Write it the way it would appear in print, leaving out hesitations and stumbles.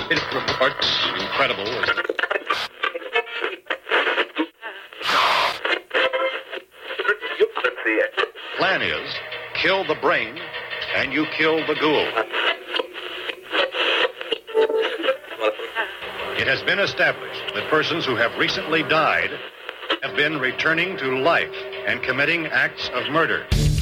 It reports incredible. Plan is, kill the brain, and you kill the ghoul. It has been established that persons who have recently died have been returning to life and committing acts of murder.